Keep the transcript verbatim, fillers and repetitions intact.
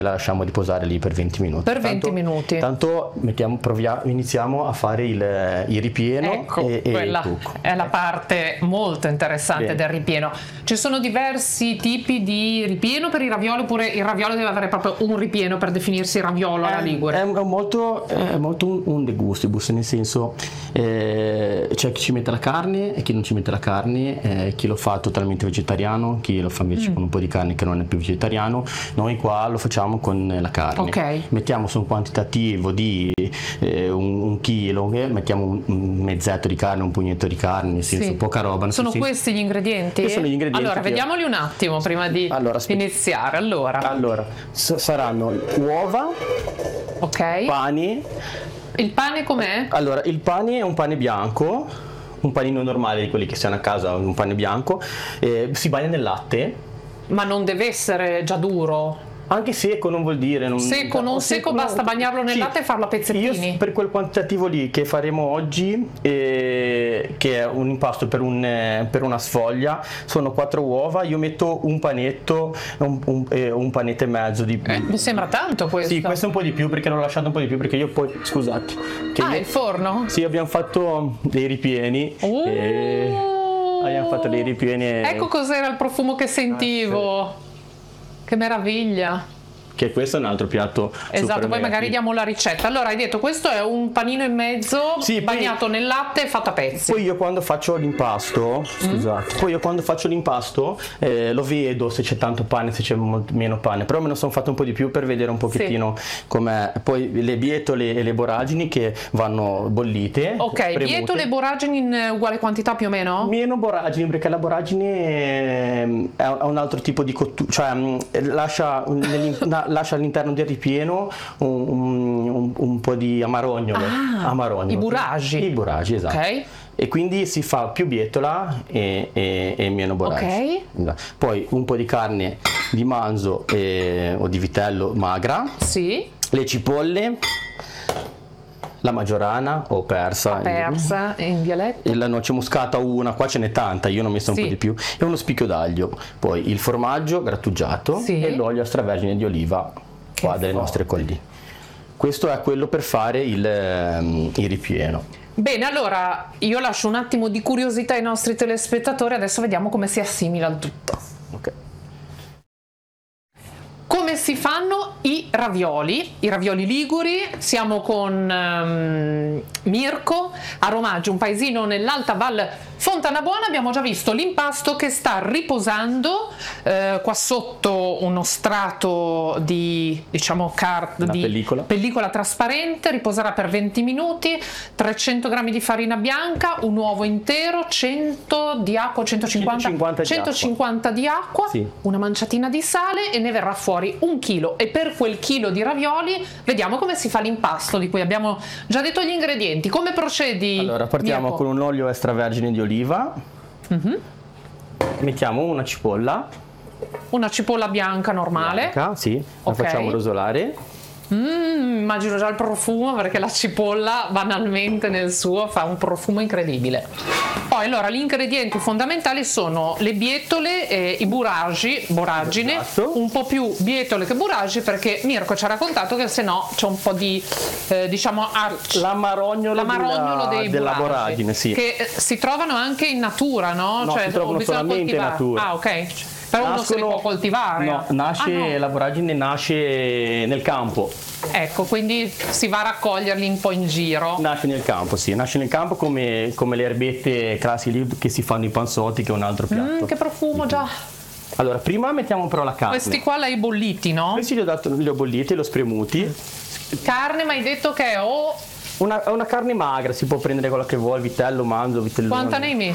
la lasciamo riposare lì per venti minuti. Per venti tanto, minuti. Tanto mettiamo, proviamo, iniziamo a fare il, il ripieno. Ecco, e, quella e il cucco. è la parte molto interessante Bene. del ripieno. Ci sono diversi tipi di ripieno per i ravioli, oppure il raviolo deve avere proprio un ripieno per definirsi raviolo alla È, ligure? è, è molto, è molto un, un de gustibus, nel senso eh, c'è chi ci mette la carne e chi non ci mette la carne, eh, chi lo fa totalmente vegetariano, chi lo fa invece Mm. con un po' di carne che non è più vegetariano. Noi qua lo facciamo con la carne. Ok. Mettiamo su un quantitativo di eh, un, un chilo, eh, mettiamo un, un mezzetto di carne, un pugnetto di carne, nel senso Sì. poca roba. nel Sono senso- questi gli ingredienti? Questi sono gli ingredienti Allora, che- vediamoli un attimo prima di Allora, aspetta. iniziare. Allora, Allora, s- saranno uova, ok. pani. Il pane com'è? Allora, il pane è un pane bianco, un panino normale di quelli che si hanno a casa, un pane bianco, eh, si bagna nel latte, Ma non deve essere già duro. anche secco non vuol dire... Non, Secco, non o secco, no, basta bagnarlo nel sì. latte e farlo a pezzettini. Io per quel quantitativo lì che faremo oggi, eh, che è un impasto per, un, eh, per una sfoglia, sono quattro uova, io metto un panetto, un, un, eh, un panetto e mezzo di... Eh, mi sembra tanto questo. Sì, questo è un po' di più perché l'ho lasciato un po' di più perché io poi, scusate, che Ah, io- il forno? sì, abbiamo fatto dei ripieni Uh. e abbiamo fatto dei ripieni e- Ecco cos'era il profumo che sentivo. Che meraviglia. che questo è un altro piatto Esatto, super poi mega magari figo. diamo la ricetta. Allora, hai detto questo è un panino e mezzo Sì, poi- bagnato nel latte e fatto a pezzi. Poi io quando faccio l'impasto, scusate, poi io quando faccio l'impasto eh, lo vedo se c'è tanto pane, se c'è molto meno pane, però me ne sono fatto un po' di più per vedere un pochettino com'è. Poi le bietole e le boragini che vanno bollite. Ok, premute. bietole e boragini in uguale quantità più o meno? Meno boragini perché la boragine è è un altro tipo di cottura, cioè mh, lascia, nell'in- na- lascia all'interno del ripieno un, un- un- un po' di amarognolo. Ah, amarognolo. i buragi. I buragi, esatto. Ok. E quindi si fa più bietola e, e- e meno boragi. Poi un po' di carne di manzo e- o di vitello magra, Sì, le cipolle, la maggiorana o persa. persa in dialetto. E la noce moscata una, qua ce n'è tanta, io ne ho messo un Sì. po' di più, e uno spicchio d'aglio, poi il formaggio grattugiato Sì. e l'olio extravergine di oliva Che qua delle nostre colline. Questo è quello per fare il, ehm, il ripieno. Bene, allora io lascio un attimo di curiosità ai nostri telespettatori, adesso vediamo come si assimila il tutto. Ok. Come si fanno i ravioli, i ravioli liguri? Siamo con ehm, Mirko a Romaggio, un paesino nell'Alta Val Fontana Buona. Abbiamo già visto l'impasto che sta riposando eh, qua sotto uno strato di, diciamo, carta Una di pellicola. pellicola trasparente. Riposerà per venti minuti, trecento grammi di farina bianca, un uovo intero, cento di acqua, centocinquanta, centocinquanta di centocinquanta di acqua, Sì. una manciatina di sale, e ne verrà fuori un chilo. E per quel chilo di ravioli vediamo come si fa l'impasto, di cui abbiamo già detto gli ingredienti. Come procedi? Allora partiamo Mirko? con un olio extravergine di oliva, Mhm. mettiamo una cipolla Una cipolla bianca normale. bianca, sì, la Ok. facciamo rosolare. Mm, immagino già il profumo, perché la cipolla banalmente nel suo fa un profumo incredibile. Poi allora gli ingredienti fondamentali sono le bietole e i buragi, boragine, Esatto. un po' più bietole che buragi, perché Mirko ci ha raccontato che se no c'è un po' di eh, diciamo arci. L'amarognolo, L'amarognolo della, dei della buragi, boragine, sì. che eh, si trovano anche in natura, no? No, si o trovano bisogna solamente in coltivare? natura. Ah, ok. Però uno se li può coltivare. No, nasce, Ah, no. la voragine nasce nel campo. Ecco, quindi si va a raccoglierli un po' in giro. Nasce nel campo, sì, nasce nel campo come, come le erbette classiche lì che si fanno i panzotti, che è un altro piatto. Mm, che profumo già. Allora, prima mettiamo però la carne. Questi qua l'hai bolliti, no? Questi li ho, dato, li ho bolliti, li ho spremuti. Carne, mi hai detto che è o Una, una carne magra, si può prendere quella che vuoi, vitello, manzo, vitellone. quanta ne hai